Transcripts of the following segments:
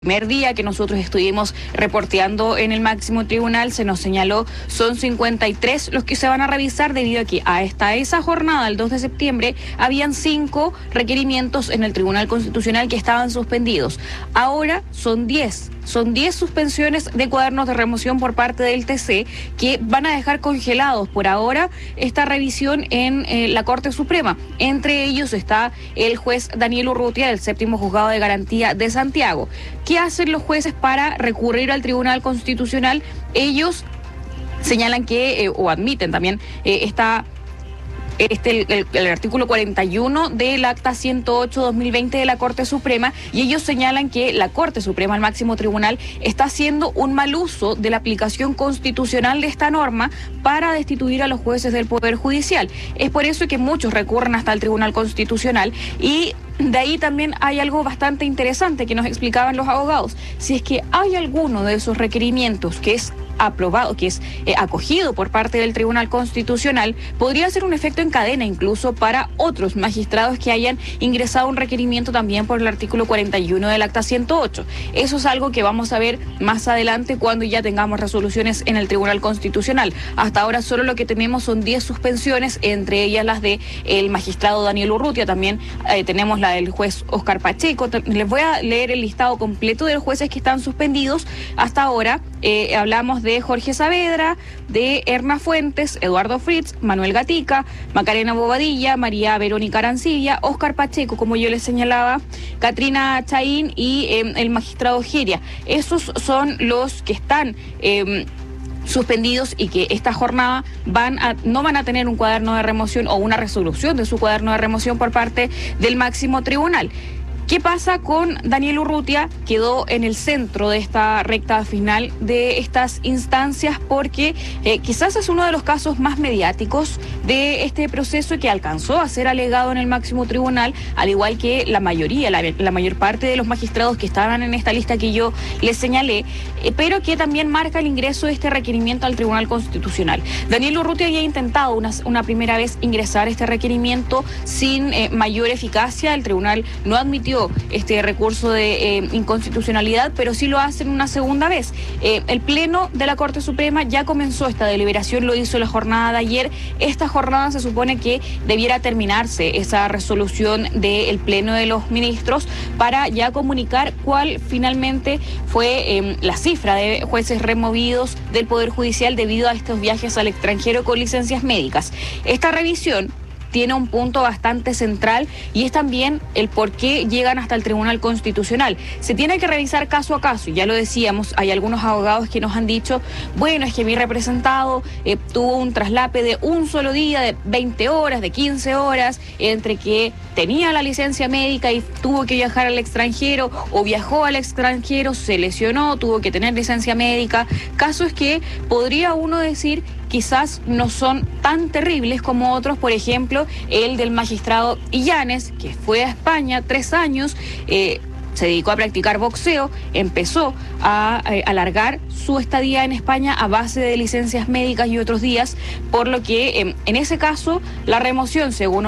Primer día que nosotros estuvimos reporteando en el máximo tribunal, se nos señaló son 53 los que se van a revisar, debido a que hasta esa jornada, el 2 de septiembre, habían 5 requerimientos en el Tribunal Constitucional que estaban suspendidos. Ahora son 10. Son 10 suspensiones de cuadernos de remoción por parte del TC que van a dejar congelados por ahora esta revisión en la Corte Suprema. Entre ellos está el juez Daniel Urrutia del 7º Juzgado de Garantía de Santiago. ¿Qué hacen los jueces para recurrir al Tribunal Constitucional? Ellos señalan que, o admiten también, el artículo 41 del Acta 108-2020 de la Corte Suprema, y ellos señalan que la Corte Suprema, el máximo tribunal, está haciendo un mal uso de la aplicación constitucional de esta norma para destituir a los jueces del Poder Judicial. Es por eso que muchos recurren hasta el Tribunal Constitucional, y de ahí también hay algo bastante interesante que nos explicaban los abogados. Si es que hay alguno de esos requerimientos que es aprobado, que es acogido por parte del Tribunal Constitucional, podría ser un efecto en cadena incluso para otros magistrados que hayan ingresado un requerimiento también por el artículo 41 del Acta 108. Eso es algo que vamos a ver más adelante cuando ya tengamos resoluciones en el Tribunal Constitucional. Hasta ahora solo lo que tenemos son 10 suspensiones, entre ellas las de el magistrado Daniel Urrutia. También tenemos la del juez Oscar Pacheco. Les voy a leer el listado completo de los jueces que están suspendidos hasta ahora. Hablamos de Jorge Saavedra, de Erna Fuentes, Eduardo Fritz, Manuel Gatica, Macarena Bobadilla, María Verónica Arancibia, Oscar Pacheco, como yo les señalaba, Katrina Chaín y el magistrado Geria. Esos son los que están suspendidos y que esta jornada no van a tener un cuaderno de remoción o una resolución de su cuaderno de remoción por parte del máximo tribunal. ¿Qué pasa con Daniel Urrutia? Quedó en el centro de esta recta final de estas instancias porque quizás es uno de los casos más mediáticos de este proceso, que alcanzó a ser alegado en el máximo tribunal, al igual que la mayor parte de los magistrados que estaban en esta lista que yo les señalé, pero que también marca el ingreso de este requerimiento al Tribunal Constitucional. Daniel Urrutia había intentado una primera vez ingresar este requerimiento sin mayor eficacia. El tribunal no admitió este recurso de inconstitucionalidad, pero sí lo hacen una segunda vez. El Pleno de la Corte Suprema ya comenzó esta deliberación, lo hizo la jornada de ayer. Esta jornada se supone que debiera terminarse esa resolución del Pleno de los Ministros para ya comunicar cuál finalmente fue la cifra de jueces removidos del Poder Judicial debido a estos viajes al extranjero con licencias médicas. Esta revisión tiene un punto bastante central, y es también el por qué llegan hasta el Tribunal Constitucional. Se tiene que revisar caso a caso, y ya lo decíamos, hay algunos abogados que nos han dicho, bueno, es que mi representado tuvo un traslape de un solo día, de 20 horas, de 15 horas, entre que tenía la licencia médica y tuvo que viajar al extranjero, o viajó al extranjero, se lesionó, tuvo que tener licencia médica. Casos que podría uno decir quizás no son tan terribles como otros, por ejemplo, el del magistrado Illanes, que fue a España 3 años, se dedicó a practicar boxeo, empezó a alargar su estadía en España a base de licencias médicas y otros días, por lo que en ese caso la remoción, según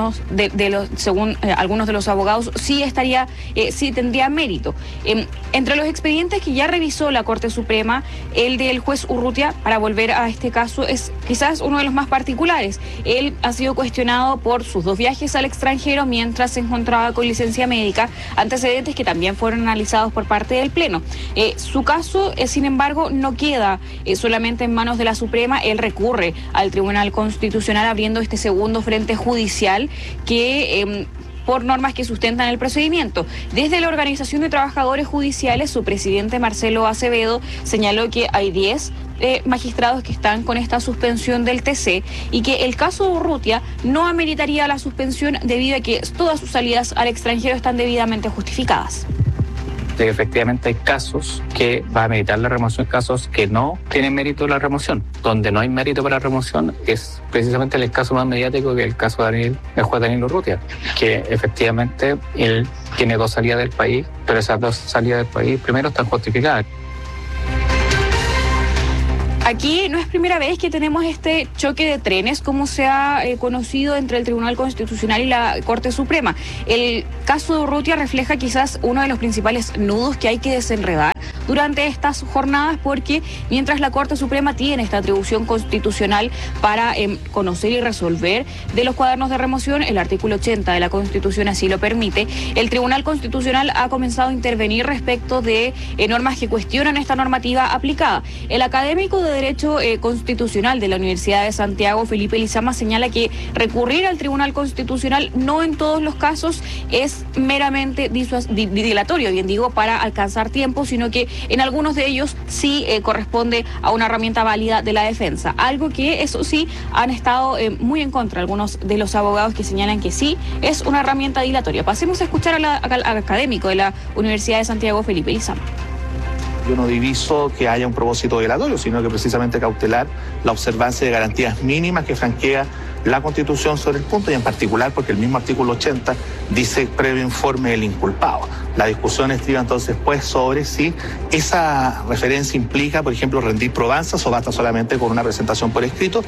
algunos de los abogados, sí tendría mérito. Entre los expedientes que ya revisó la Corte Suprema, el del juez Urrutia, para volver a este caso, es quizás uno de los más particulares. Él ha sido cuestionado por sus 2 viajes al extranjero mientras se encontraba con licencia médica, antecedentes que también fueron analizados por parte del Pleno. Su caso, sin embargo, no queda solamente en manos de la Suprema. Él recurre al Tribunal Constitucional abriendo este segundo frente judicial que por normas que sustentan el procedimiento. Desde la Organización de Trabajadores Judiciales, su presidente Marcelo Acevedo señaló que hay 10 magistrados que están con esta suspensión del TC, y que el caso de Urrutia no ameritaría la suspensión debido a que todas sus salidas al extranjero están debidamente justificadas. Efectivamente hay casos que va a meritar la remoción, casos que no tienen mérito la remoción. Donde no hay mérito para la remoción es precisamente el caso más mediático, que el caso de el juez Daniel Urrutia, que efectivamente él tiene 2 salidas del país, pero esas 2 salidas del país primero están justificadas. Aquí no es primera vez que tenemos este choque de trenes, como se ha conocido entre el Tribunal Constitucional y la Corte Suprema. El caso de Urrutia refleja quizás uno de los principales nudos que hay que desenredar durante estas jornadas, porque mientras la Corte Suprema tiene esta atribución constitucional para conocer y resolver de los cuadernos de remoción, el artículo 80 de la Constitución así lo permite, el Tribunal Constitucional ha comenzado a intervenir respecto de normas que cuestionan esta normativa aplicada. El académico de Derecho Constitucional de la Universidad de Santiago, Felipe Lizama, señala que recurrir al Tribunal Constitucional no en todos los casos es meramente dilatorio, bien digo, para alcanzar tiempo, sino que en algunos de ellos sí corresponde a una herramienta válida de la defensa. Algo que, eso sí, han estado muy en contra algunos de los abogados que señalan que sí es una herramienta dilatoria. Pasemos a escuchar al académico de la Universidad de Santiago, Felipe Lizama. Yo no diviso que haya un propósito dilatorio, sino que precisamente cautelar la observancia de garantías mínimas que franquea la Constitución sobre el punto, y en particular porque el mismo artículo 80 dice previo informe del inculpado. La discusión estriba entonces pues sobre si esa referencia implica, por ejemplo, rendir probanzas o basta solamente con una presentación por escrito.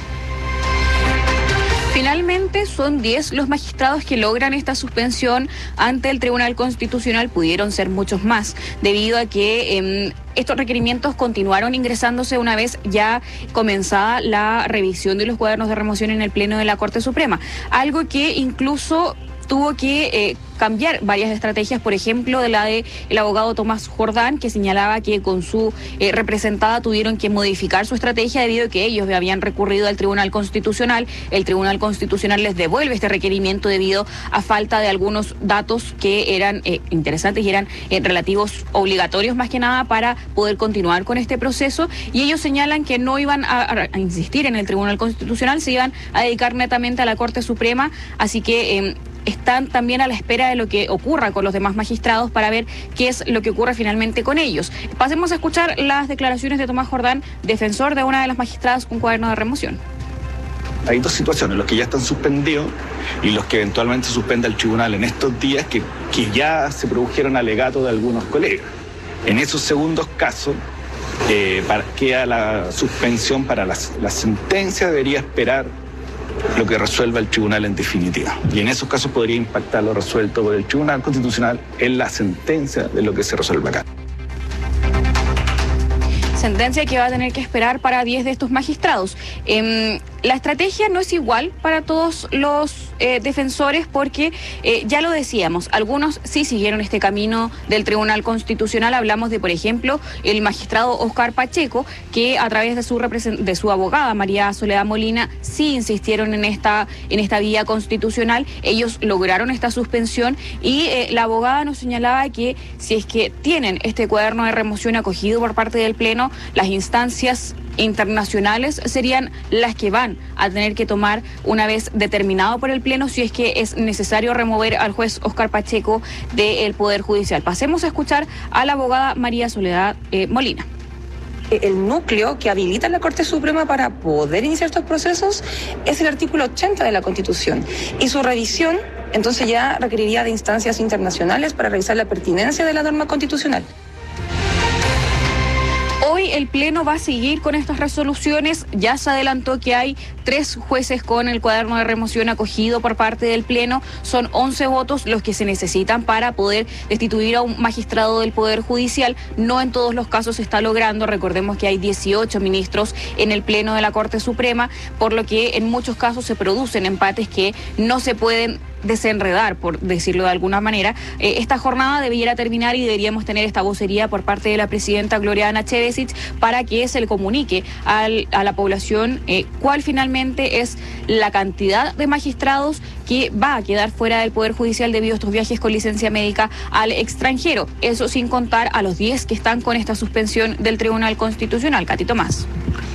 Finalmente son 10 los magistrados que logran esta suspensión ante el Tribunal Constitucional. Pudieron ser muchos más, debido a que estos requerimientos continuaron ingresándose una vez ya comenzada la revisión de los cuadernos de remoción en el Pleno de la Corte Suprema. Algo que incluso tuvo que cambiar varias estrategias, por ejemplo, de la del abogado Tomás Jordán, que señalaba que con su representada tuvieron que modificar su estrategia debido a que ellos habían recurrido al Tribunal Constitucional. El Tribunal Constitucional les devuelve este requerimiento debido a falta de algunos datos que eran interesantes y eran relativos obligatorios más que nada para poder continuar con este proceso, y ellos señalan que no iban a insistir en el Tribunal Constitucional, se iban a dedicar netamente a la Corte Suprema, así que están también a la espera de lo que ocurra con los demás magistrados para ver qué es lo que ocurre finalmente con ellos. Pasemos a escuchar las declaraciones de Tomás Jordán, defensor de una de las magistradas con cuaderno de remoción. Hay dos situaciones, los que ya están suspendidos y los que eventualmente suspenda el tribunal en estos días, que ya se produjeron alegatos de algunos colegas. En esos segundos casos, queda la suspensión para la sentencia, debería esperar lo que resuelva el tribunal en definitiva. Y en esos casos podría impactar lo resuelto por el Tribunal Constitucional en la sentencia de lo que se resuelva acá. Sentencia que va a tener que esperar para 10 de estos magistrados. La estrategia no es igual para todos los defensores porque, ya lo decíamos, algunos sí siguieron este camino del Tribunal Constitucional. Hablamos de, por ejemplo, el magistrado Oscar Pacheco, que a través de su abogada, María Soledad Molina, sí insistieron en esta vía constitucional. Ellos lograron esta suspensión y la abogada nos señalaba que si es que tienen este cuaderno de remoción acogido por parte del Pleno, las instancias internacionales serían las que van a tener que tomar, una vez determinado por el Pleno, si es que es necesario remover al juez Oscar Pacheco del Poder Judicial. Pasemos a escuchar a la abogada María Soledad Molina. El núcleo que habilita la Corte Suprema para poder iniciar estos procesos es el artículo 80 de la Constitución, y su revisión entonces ya requeriría de instancias internacionales para revisar la pertinencia de la norma constitucional. Hoy el Pleno va a seguir con estas resoluciones. Ya se adelantó que hay 3 jueces con el cuaderno de remoción acogido por parte del Pleno. Son 11 votos los que se necesitan para poder destituir a un magistrado del Poder Judicial. No en todos los casos se está logrando. Recordemos que hay 18 ministros en el Pleno de la Corte Suprema, por lo que en muchos casos se producen empates que no se pueden desenredar, por decirlo de alguna manera. Esta jornada debiera terminar y deberíamos tener esta vocería por parte de la presidenta Gloriana Chevesic para que se le comunique a la población cuál finalmente es la cantidad de magistrados que va a quedar fuera del Poder Judicial debido a estos viajes con licencia médica al extranjero. Eso sin contar a los 10 que están con esta suspensión del Tribunal Constitucional. Cati Tomás.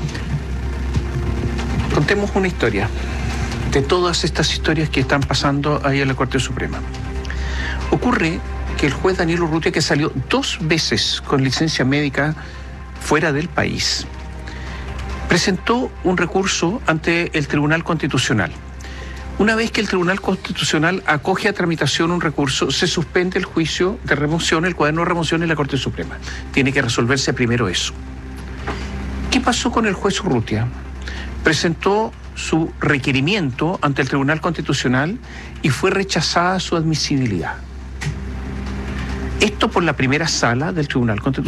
Contemos una historia de todas estas historias que están pasando ahí en la Corte Suprema. Ocurre que el juez Daniel Urrutia, que salió 2 veces con licencia médica fuera del país, presentó un recurso ante el Tribunal Constitucional. Una vez que el Tribunal Constitucional acoge a tramitación un recurso, se suspende el juicio de remoción, el cuaderno de remoción en la Corte Suprema. Tiene que resolverse primero eso. ¿Qué pasó con el juez Urrutia? Presentó su requerimiento ante el Tribunal Constitucional y fue rechazada su admisibilidad. Esto por la primera sala del Tribunal Constitucional.